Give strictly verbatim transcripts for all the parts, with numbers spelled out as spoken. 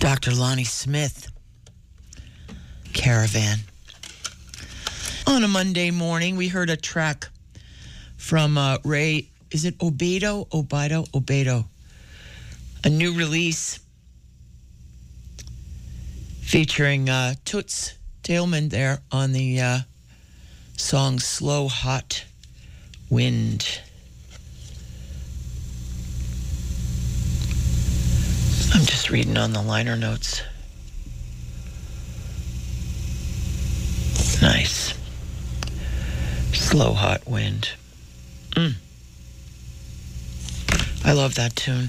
Doctor Lonnie Smith, Caravan. On a Monday morning, we heard a track from uh, Ray, is it Obedo? Obedo? Obedo. A new release featuring uh, Toots Thielemans there on the uh, song Slow Hot Wind. I'm just reading on the liner notes. Nice. Slow Hot Wind. Mm. I love that tune.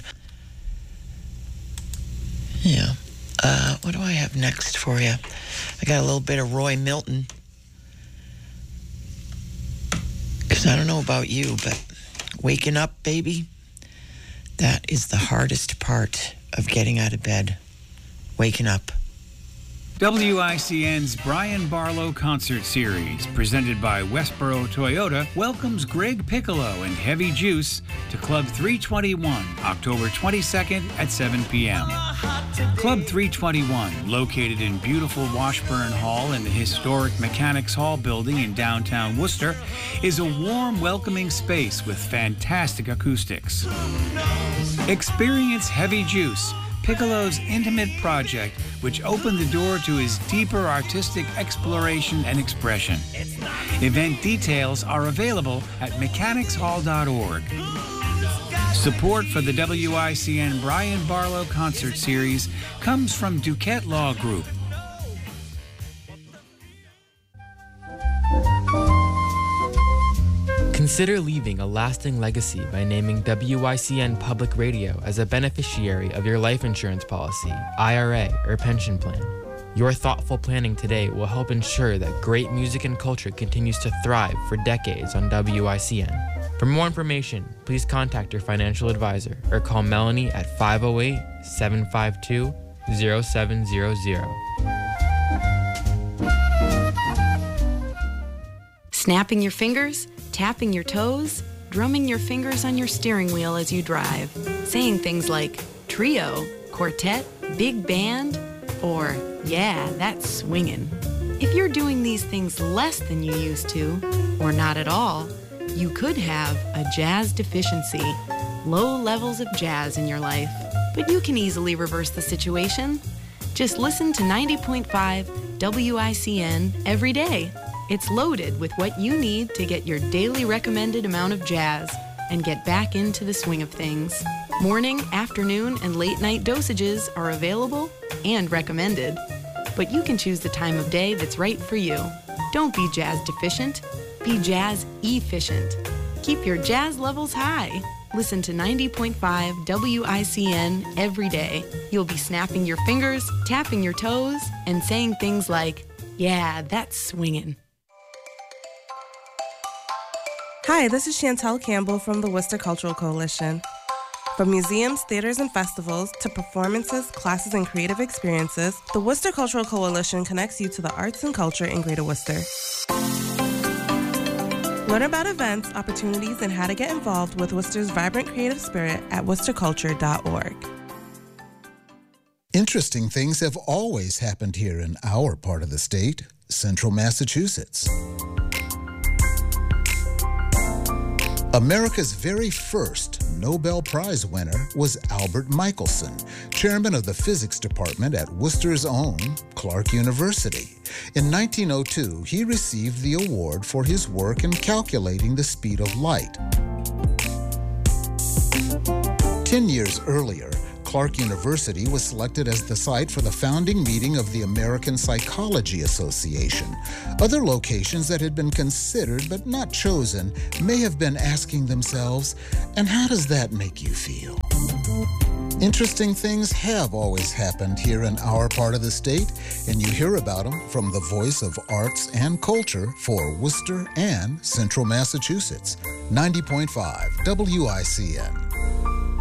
Yeah. Uh, what do I have next for you? I got a little bit of Roy Milton. Because I don't know about you, but waking up, baby, that is the hardest part of getting out of bed. Waking up. W I C N's Brian Barlow Concert Series, presented by Westboro Toyota, welcomes Greg Piccolo and Heavy Juice to Club three twenty-one, October twenty-second at seven p.m. Club three twenty-one, located in beautiful Washburn Hall in the historic Mechanics Hall building in downtown Worcester, is a warm, welcoming space with fantastic acoustics. Experience Heavy Juice, Piccolo's intimate project, which opened the door to his deeper artistic exploration and expression. Event details are available at mechanics hall dot org. Support for the W I C N Brian Barlow Concert Series comes from Duquette Law Group. Consider leaving a lasting legacy by naming W I C N Public Radio as a beneficiary of your life insurance policy, I R A, or pension plan. Your thoughtful planning today will help ensure that great music and culture continues to thrive for decades on W I C N. For more information, please contact your financial advisor or call Melanie at five oh eight, seven five two, oh seven hundred. Snapping your fingers? Tapping your toes, drumming your fingers on your steering wheel as you drive, saying things like trio, quartet, big band, or yeah, that's swinging. If you're doing these things less than you used to, or not at all, you could have a jazz deficiency, low levels of jazz in your life. But you can easily reverse the situation. Just listen to ninety point five W I C N every day. It's loaded with what you need to get your daily recommended amount of jazz and get back into the swing of things. Morning, afternoon, and late night dosages are available and recommended, but you can choose the time of day that's right for you. Don't be jazz deficient, be jazz efficient. Keep your jazz levels high. Listen to ninety point five W I C N every day. You'll be snapping your fingers, tapping your toes, and saying things like, yeah, that's swinging. Hi, this is Chantel Campbell from the Worcester Cultural Coalition. From museums, theaters, and festivals to performances, classes, and creative experiences, the Worcester Cultural Coalition connects you to the arts and culture in Greater Worcester. Learn about events, opportunities, and how to get involved with Worcester's vibrant creative spirit at worcester culture dot org. Interesting things have always happened here in our part of the state, Central Massachusetts. America's very first Nobel Prize winner was Albert Michelson, chairman of the physics department at Worcester's own Clark University. In nineteen oh two, he received the award for his work in calculating the speed of light. Ten years earlier, Clark University was selected as the site for the founding meeting of the American Psychology Association. Other locations that had been considered but not chosen may have been asking themselves, and how does that make you feel? Interesting things have always happened here in our part of the state, and you hear about them from the voice of arts and culture for Worcester and Central Massachusetts. ninety point five W I C N.